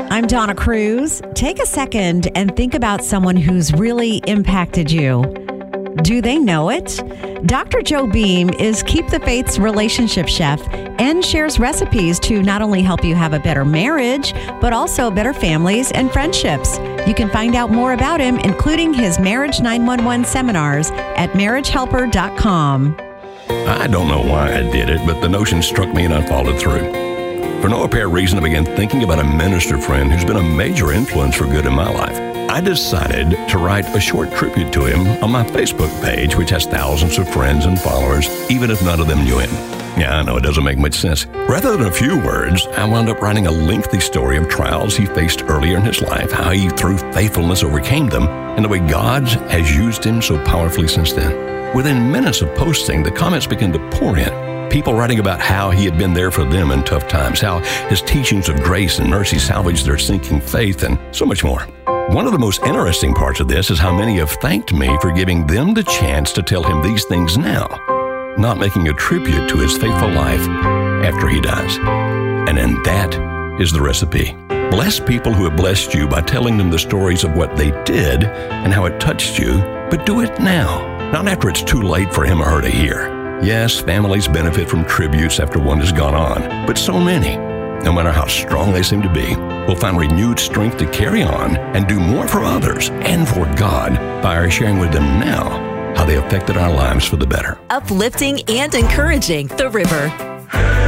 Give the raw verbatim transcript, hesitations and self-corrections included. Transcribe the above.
I'm Donna Cruz. Take a second and think about someone who's really impacted you. Do they know it? Doctor Joe Beam is Keep the Faith's relationship chef and shares recipes to not only help you have a better marriage, but also better families and friendships. You can find out more about him, including his Marriage nine one one seminars at marriage helper dot com. I don't know why I did it, but the notion struck me and I followed through. For no apparent reason, I began thinking about a minister friend who's been a major influence for good in my life. I decided to write a short tribute to him on my Facebook page, which has thousands of friends and followers, even if none of them knew him. Yeah, I know it doesn't make much sense. Rather than a few words, I wound up writing a lengthy story of trials he faced earlier in his life, how he, through faithfulness, overcame them, and the way God has used him so powerfully since then. Within minutes of posting, the comments began to pour in. People writing about how he had been there for them in tough times, how his teachings of grace and mercy salvaged their sinking faith, and so much more. One of the most interesting parts of this is how many have thanked me for giving them the chance to tell him these things now, not making a tribute to his faithful life after he dies. And then that is the recipe. Bless people who have blessed you by telling them the stories of what they did and how it touched you, but do it now, not after it's too late for him or her to hear. Yes, families benefit from tributes after one has gone on, but so many, no matter how strong they seem to be, will find renewed strength to carry on and do more for others and for God by our sharing with them now how they affected our lives for the better. Uplifting and encouraging The River.